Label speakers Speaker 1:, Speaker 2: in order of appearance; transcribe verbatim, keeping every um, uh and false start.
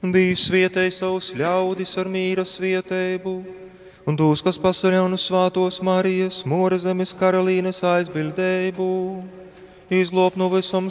Speaker 1: Dīvs svietēja savus ļaudis ar mīra svietēbu, un tūs, kas pasaļaunu svātos Marijas, Mūra zemes karalīnes aizbildēbu, izglāb no visam